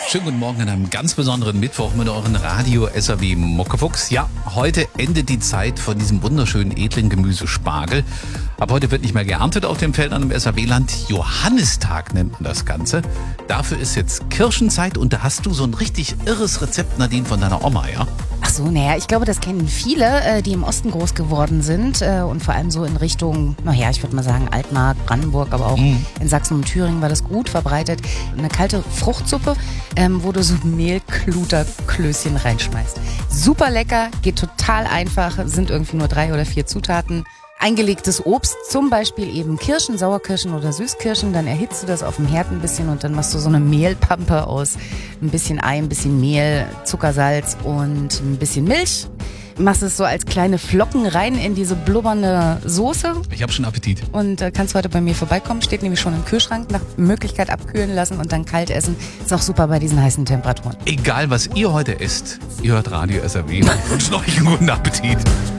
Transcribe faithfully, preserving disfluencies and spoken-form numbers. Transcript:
Schönen guten Morgen an einem ganz besonderen Mittwoch mit euren Radio S R W Muckefuchs. Ja, heute endet die Zeit von diesem wunderschönen edlen Gemüse Spargel. Ab heute wird nicht mehr geerntet auf dem Feldern im S R W-Land. Johannistag nennt man das Ganze. Dafür ist jetzt Kirschenzeit und da hast du so ein richtig irres Rezept, Nadine, von deiner Oma, ja? Ach so, naja, ich glaube, das kennen viele, die im Osten groß geworden sind und vor allem so in Richtung, naja, ich würde mal sagen Altmark, Brandenburg, aber auch mm. in Sachsen und Thüringen war das gut verbreitet. Eine kalte Fruchtsuppe, ähm, wo du so Mehlkluterklößchen reinschmeißt. Super lecker, geht total einfach, sind irgendwie nur drei oder vier Zutaten. Eingelegtes Obst, zum Beispiel eben Kirschen, Sauerkirschen oder Süßkirschen, dann erhitzt du das auf dem Herd ein bisschen und dann machst du so eine Mehlpampe aus ein bisschen Ei, ein bisschen Mehl, Zucker, Salz und ein bisschen Milch. Machst es so als kleine Flocken rein in diese blubbernde Soße. Ich habe schon Appetit. Und äh, kannst heute bei mir vorbeikommen, steht nämlich schon im Kühlschrank, nach Möglichkeit abkühlen lassen und dann kalt essen. Ist auch super bei diesen heißen Temperaturen. Egal, was ihr heute esst, ihr hört Radio S R W und wünschen euch einen guten Appetit.